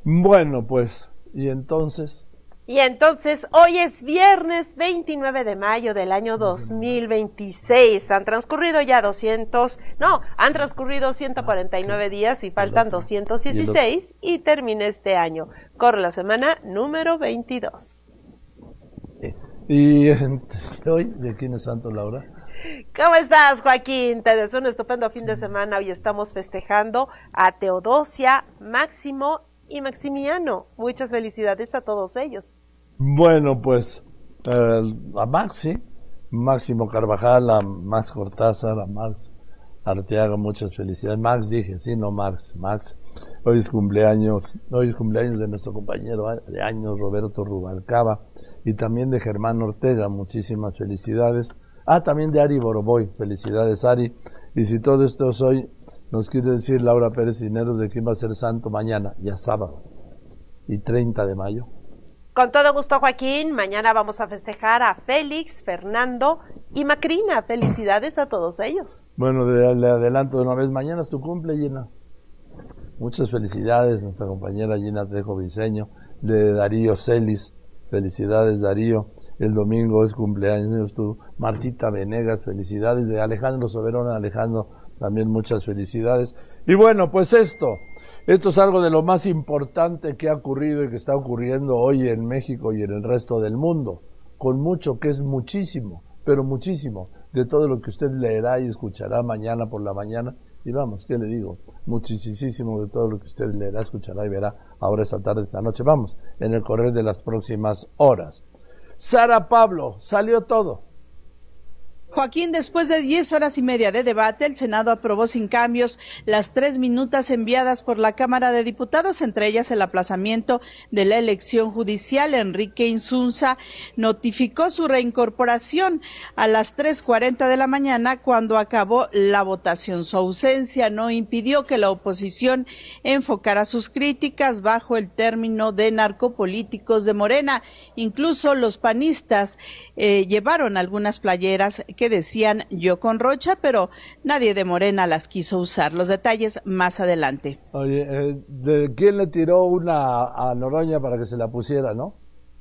Bueno, pues, y entonces hoy es viernes 29 de mayo del año 2026. Han transcurrido 149 días y faltan 216 y termina este año. Corre la semana número 22. ¿Y hoy de quién es santo, Laura? ¿Cómo estás, Joaquín? Te deseo un estupendo fin de semana. Hoy estamos festejando a Teodosia, Máximo y Maximiano. Muchas felicidades a todos ellos. Bueno, pues a Máximo Carvajal, a Max Cortázar, a Max Arteaga, muchas felicidades. Max dije, sí, no Max. Hoy es cumpleaños de nuestro compañero de años, Roberto Rubalcaba, y también de Germán Ortega, muchísimas felicidades. También de Ari Boroboy, felicidades Ari. Y si todo esto es hoy, nos quiere decir Laura Pérez Cisneros de quién va a ser santo mañana, ya sábado, y 30 de mayo. Con todo gusto, Joaquín. Mañana vamos a festejar a Félix, Fernando y Macrina. Felicidades a todos ellos. Bueno, le adelanto de una vez, mañana es tu cumple, Gina. Muchas felicidades, nuestra compañera Gina Trejo Briceño, de Darío Celis. Felicidades, Darío. El domingo es cumpleaños tú. Martita Venegas, felicidades. De Alejandro Soberón, Alejandro, también muchas felicidades. Y bueno, pues esto es algo de lo más importante que ha ocurrido y que está ocurriendo hoy en México y en el resto del mundo, con mucho, que es muchísimo, pero muchísimo, de todo lo que usted leerá y escuchará mañana por la mañana. Y vamos, ¿qué le digo? Muchísimo de todo lo que usted leerá, escuchará y verá ahora esta tarde, esta noche. Vamos, en el correr de las próximas horas. Sara Pablo, salió todo. Joaquín, después de 10 horas y media de debate, el Senado aprobó sin cambios las 3 minutas enviadas por la Cámara de Diputados, entre ellas el aplazamiento de la elección judicial. Enrique Insunza notificó su reincorporación a las 3:40 de la mañana cuando acabó la votación. Su ausencia no impidió que la oposición enfocara sus críticas bajo el término de narcopolíticos de Morena. Incluso los panistas llevaron algunas playeras que decían "Yo con Rocha", pero nadie de Morena las quiso usar. Los detalles más adelante. Oye, ¿de quién le tiró una a Noroña para que se la pusiera, no?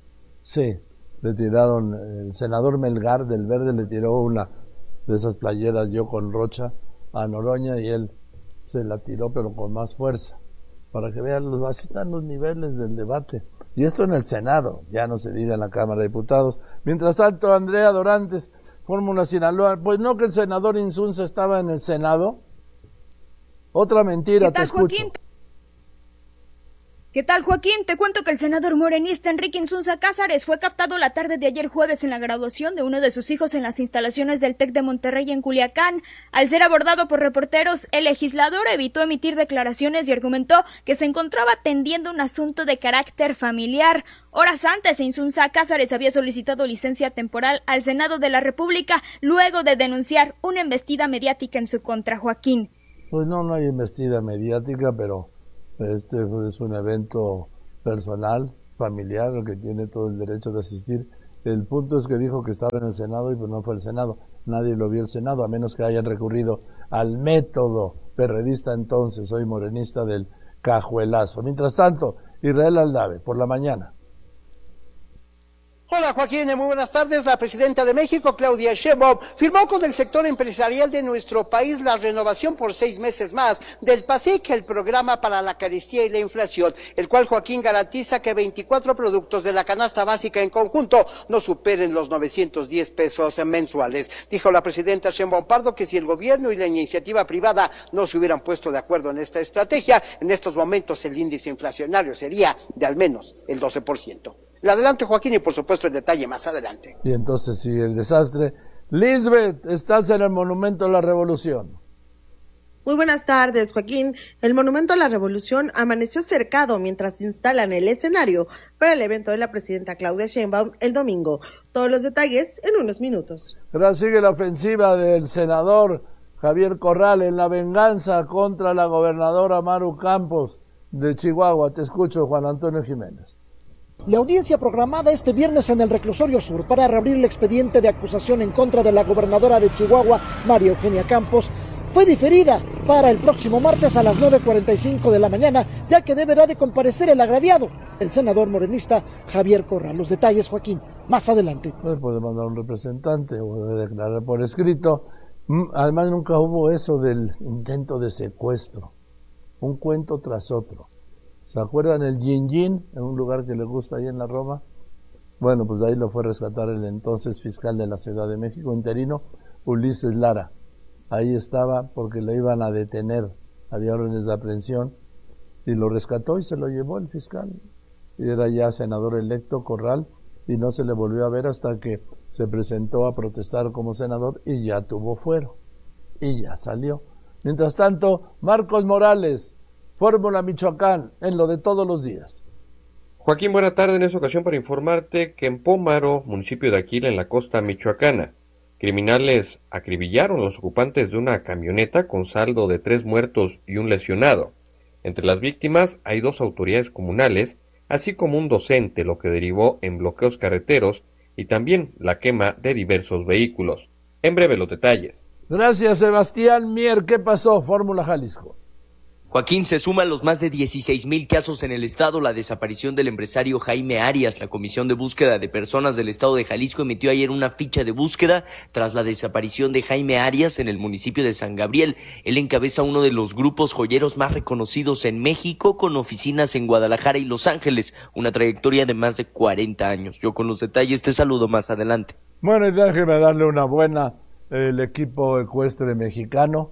Sí, le tiraron, el senador Melgar del Verde le tiró una de esas playeras "Yo con Rocha" a Noroña y él se la tiró pero con más fuerza, para que vean, así están los niveles del debate. Y esto en el Senado, ya no se diga en la Cámara de Diputados. Mientras tanto, Andrea Dorantes, Fórmula Sinaloa, pues no, que el senador Insunza estaba en el Senado. Otra mentira, te escucho. Joaquín? ¿Qué tal, Joaquín? Te cuento que el senador morenista Enrique Insunza Cázares fue captado la tarde de ayer jueves en la graduación de uno de sus hijos en las instalaciones del TEC de Monterrey en Culiacán. Al ser abordado por reporteros, el legislador evitó emitir declaraciones y argumentó que se encontraba atendiendo un asunto de carácter familiar. Horas antes, Insunza Cázares había solicitado licencia temporal al Senado de la República luego de denunciar una embestida mediática en su contra, Joaquín. Pues no hay embestida mediática, pero este es un evento personal, familiar, al que tiene todo el derecho de asistir. El punto es que dijo que estaba en el Senado y pues no fue el Senado. Nadie lo vio el Senado, a menos que hayan recurrido al método perredista entonces, hoy morenista, del cajuelazo. Mientras tanto, Israel Aldave, por la mañana. Hola Joaquín, muy buenas tardes. La presidenta de México, Claudia Sheinbaum, firmó con el sector empresarial de nuestro país la renovación por 6 meses más del PASIC, el programa para la carestía y la inflación, el cual, Joaquín, garantiza que 24 productos de la canasta básica en conjunto no superen los 910 pesos mensuales. Dijo la presidenta Sheinbaum Pardo que si el gobierno y la iniciativa privada no se hubieran puesto de acuerdo en esta estrategia, en estos momentos el índice inflacionario sería de al menos el 12%. Le adelante, Joaquín, y por supuesto el detalle más adelante. Y entonces sigue el desastre. Lisbeth, estás en el Monumento a la Revolución. Muy buenas tardes, Joaquín. El Monumento a la Revolución amaneció cercado mientras instalan el escenario para el evento de la presidenta Claudia Sheinbaum el domingo. Todos los detalles en unos minutos. Sigue la ofensiva del senador Javier Corral en la venganza contra la gobernadora Maru Campos de Chihuahua. Te escucho, Juan Antonio Jiménez. La audiencia programada este viernes en el Reclusorio Sur para reabrir el expediente de acusación en contra de la gobernadora de Chihuahua, María Eugenia Campos, fue diferida para el próximo martes a las 9:45 de la mañana, ya que deberá de comparecer el agraviado, el senador morenista Javier Corral. Los detalles, Joaquín, más adelante. Puede mandar un representante o debe declarar por escrito. Además, nunca hubo eso del intento de secuestro. Un cuento tras otro. ¿Se acuerdan el Yin Yin, en un lugar que les gusta ahí en la Roma? Bueno, pues ahí lo fue a rescatar el entonces fiscal de la Ciudad de México, interino, Ulises Lara. Ahí estaba porque le iban a detener, había órdenes de aprehensión, y lo rescató y se lo llevó el fiscal. Y era ya senador electo Corral, y no se le volvió a ver hasta que se presentó a protestar como senador y ya tuvo fuero, y ya salió. Mientras tanto, Marcos Morales, Fórmula Michoacán, en lo de todos los días. Joaquín, buena tarde. En esta ocasión para informarte que en Pómaro, municipio de Aquila, en la costa michoacana, criminales acribillaron a los ocupantes de una camioneta con saldo de 3 muertos y un lesionado. Entre las víctimas hay 2 autoridades comunales, así como un docente, lo que derivó en bloqueos carreteros y también la quema de diversos vehículos. En breve los detalles. Gracias, Sebastián Mier. ¿Qué pasó? Fórmula Jalisco. Joaquín, se suman los más de 16,000 casos en el estado. La desaparición del empresario Jaime Arias. La Comisión de Búsqueda de Personas del estado de Jalisco emitió ayer una ficha de búsqueda tras la desaparición de Jaime Arias en el municipio de San Gabriel. Él encabeza uno de los grupos joyeros más reconocidos en México, con oficinas en Guadalajara y Los Ángeles, una trayectoria de más de 40 años. Yo con los detalles te saludo más adelante. Bueno, y déjeme darle una buena. El equipo ecuestre mexicano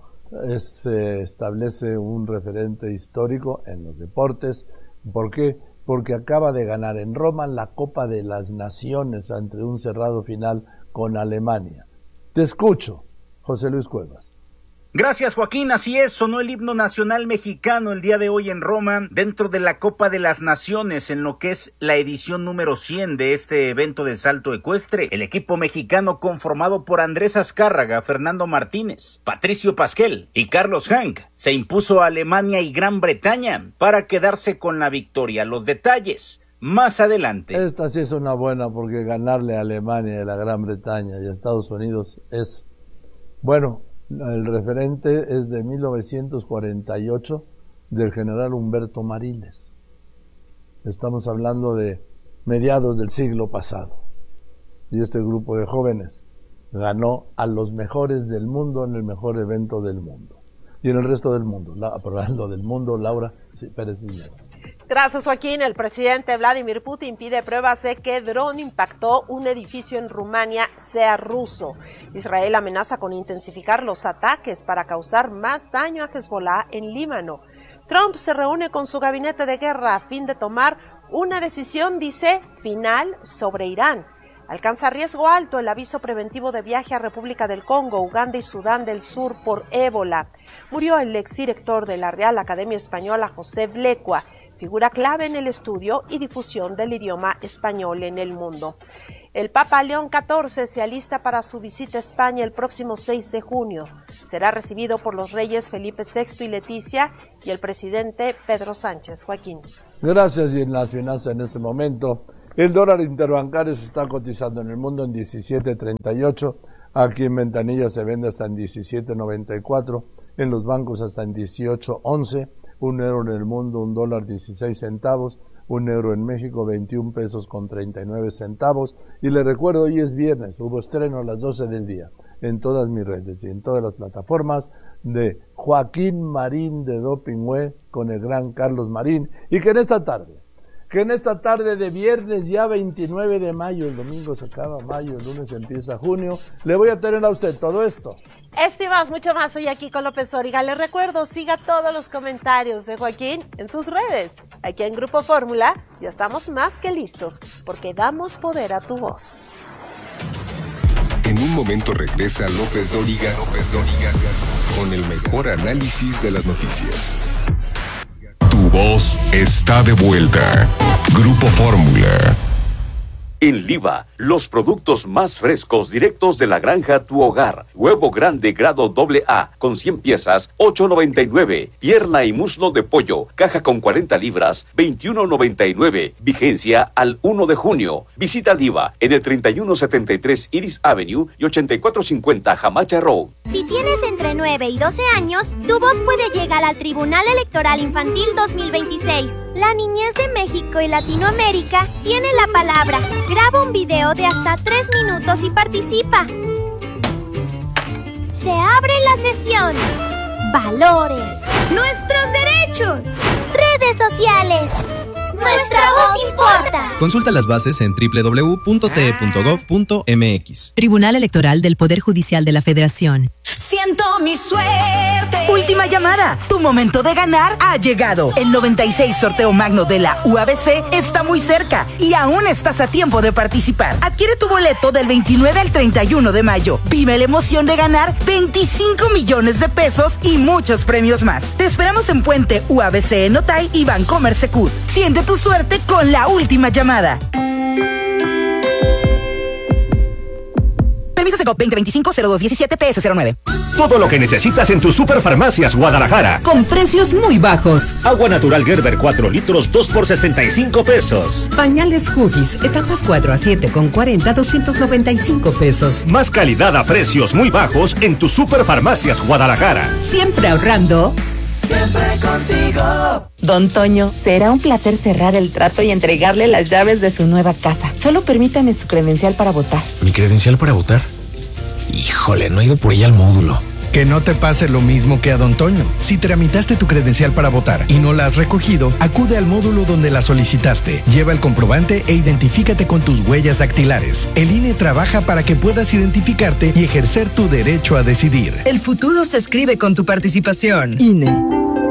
se establece un referente histórico en los deportes. ¿Por qué? Porque acaba de ganar en Roma la Copa de las Naciones ante un cerrado final con Alemania. Te escucho, José Luis Cuevas. Gracias, Joaquín. Así es, sonó el himno nacional mexicano el día de hoy en Roma, dentro de la Copa de las Naciones, en lo que es la edición número 100 de este evento de salto ecuestre. El equipo mexicano, conformado por Andrés Azcárraga, Fernando Martínez, Patricio Pasquel y Carlos Hank, se impuso a Alemania y Gran Bretaña para quedarse con la victoria. Los detalles más adelante. Esta sí es una buena, porque ganarle a Alemania y a la Gran Bretaña y a Estados Unidos es, bueno, el referente es de 1948 del general Humberto Mariles. Estamos hablando de mediados del siglo pasado. Y este grupo de jóvenes ganó a los mejores del mundo en el mejor evento del mundo. Y en el resto del mundo, hablando del mundo, Laura Pérez Cisneros. Gracias, Joaquín. El presidente Vladimir Putin pide pruebas de que dron impactó un edificio en Rumania sea ruso. Israel amenaza con intensificar los ataques para causar más daño a Hezbollah en Líbano. Trump se reúne con su gabinete de guerra a fin de tomar una decisión, dice, final sobre Irán. Alcanza riesgo alto el aviso preventivo de viaje a República del Congo, Uganda y Sudán del Sur por ébola. Murió el exdirector de la Real Academia Española, José Blecua, figura clave en el estudio y difusión del idioma español en el mundo. El Papa León XIV se alista para su visita a España el próximo 6 de junio. Será recibido por los reyes Felipe VI y Leticia y el presidente Pedro Sánchez. Joaquín. Gracias. Y en las finanzas en este momento, el dólar interbancario se está cotizando en el mundo en 17.38. Aquí en Ventanilla se vende hasta en 17.94. En los bancos hasta en 18.11. Un euro en el mundo, un dólar 16 centavos, un euro en México 21 pesos con 39 centavos. Y le recuerdo, hoy es viernes, hubo estreno a las 12 del día en todas mis redes y en todas las plataformas de Joaquín Marín de Dopingüe con el gran Carlos Marín. Y que en esta tarde de viernes ya 29 de mayo, el domingo se acaba mayo, el lunes empieza junio, le voy a tener a usted todo esto. Esto y más, mucho más, soy aquí con López Dóriga. Les recuerdo, siga todos los comentarios de Joaquín en sus redes. Aquí en Grupo Fórmula ya estamos más que listos, porque damos poder a tu voz. En un momento regresa López Dóriga con el mejor análisis de las noticias. Tu voz está de vuelta. Grupo Fórmula. En Liva, los productos más frescos directos de la granja a tu hogar. Huevo grande grado AA con 100 piezas, $8.99. Pierna y muslo de pollo, caja con 40 libras, $21.99. Vigencia al 1 de junio. Visita Liva en el 3173 Iris Avenue y 8450 Hamacha Road. Si tienes entre 9 y 12 años, tu voz puede llegar al Tribunal Electoral Infantil 2026. La niñez de México y Latinoamérica tiene la palabra. Graba un video de hasta 3 minutos y participa. Se abre la sesión. Valores. Nuestros derechos. Redes sociales. Nuestra voz importa. Consulta las bases en www.te.gov.mx. Tribunal Electoral del Poder Judicial de la Federación. Siento mi suerte. Última llamada. Tu momento de ganar ha llegado. El 96 sorteo magno de la UABC está muy cerca y aún estás a tiempo de participar. Adquiere tu boleto del 29 al 31 de mayo. Vive la emoción de ganar 25 millones de pesos y muchos premios más. Te esperamos en Puente UABC en Otay y Bancomer Secut. Siente tu suerte con la última llamada. Permiso Secop 2025-0217-PS09. Todo lo que necesitas en tus Superfarmacias Guadalajara. Con precios muy bajos. Agua natural Gerber 4 litros, 2 por 65 pesos. Pañales Huggies, etapas 4 a 7 con 40, 295 pesos. Más calidad a precios muy bajos en tus Superfarmacias Guadalajara. Siempre ahorrando. Siempre contigo. Don Toño, será un placer cerrar el trato y entregarle las llaves de su nueva casa. Solo permítame su credencial para votar. ¿Mi credencial para votar? Híjole, no he ido por ella al módulo. Que no te pase lo mismo que a Don Toño. Si tramitaste tu credencial para votar y no la has recogido, acude al módulo donde la solicitaste. Lleva el comprobante e identifícate con tus huellas dactilares. El INE trabaja para que puedas identificarte y ejercer tu derecho a decidir. El futuro se escribe con tu participación. INE.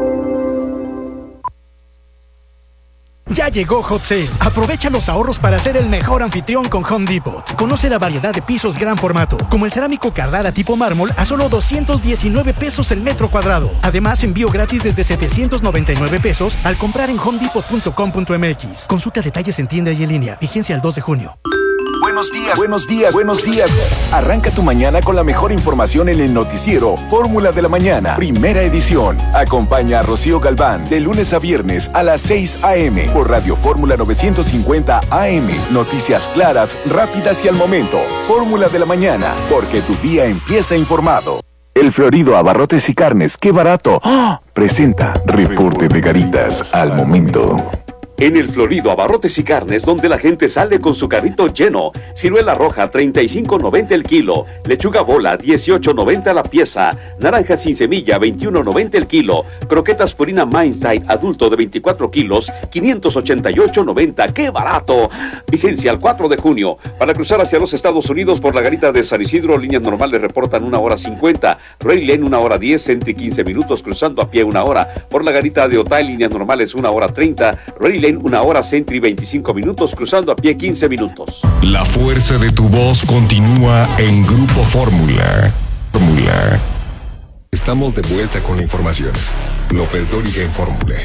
Ya llegó Hot Sale. Aprovecha los ahorros para ser el mejor anfitrión con Home Depot. Conoce la variedad de pisos gran formato, como el cerámico Carrara tipo mármol a solo 219 pesos el metro cuadrado. Además, envío gratis desde 799 pesos al comprar en homedepot.com.mx. Consulta detalles en tienda y en línea. Vigencia el 2 de junio. Buenos días, buenos días, buenos días. Arranca tu mañana con la mejor información en el noticiero Fórmula de la Mañana, primera edición. Acompaña a Rocío Galván de lunes a viernes a las 6 a.m. por Radio Fórmula 950 AM. Noticias claras, rápidas y al momento. Fórmula de la Mañana, porque tu día empieza informado. El Florido Abarrotes y Carnes, ¡qué barato! ¡Oh! Presenta Reporte de Garitas al momento. En el Florido Abarrotes y Carnes, donde la gente sale con su carrito lleno. Ciruela roja, $35.90 el kilo. Lechuga bola, $18.90 la pieza. Naranja sin semilla, $21.90 el kilo. Croquetas Purina Mindside adulto de 24 kilos, $588.90. ¡Qué barato! Vigencia al 4 de junio. Para cruzar hacia los Estados Unidos por la garita de San Isidro, líneas normales reportan 1 hora 50. Ray Lane 1 hora 10, Sentry 15 minutos, cruzando a pie 1 hora. Por la garita de Otay, líneas normales 1 hora 30. Ray Lane 1 hora, Sentry 25 minutos, cruzando a pie 15 minutos. La fuerza de tu voz continúa en Grupo Fórmula. Estamos de vuelta con la información. López Dóriga en Fórmula.